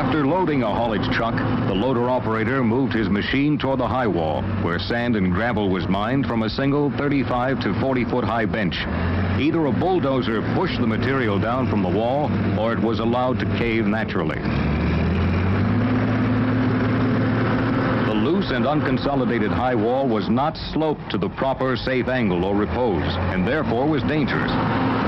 After loading a haulage truck, the loader operator moved his machine toward the high wall, where sand and gravel was mined from a single 35 to 40-foot high bench. Either a bulldozer pushed the material down from the wall, or it was allowed to cave naturally. The loose and unconsolidated high wall was not sloped to the proper safe angle or repose, and therefore was dangerous.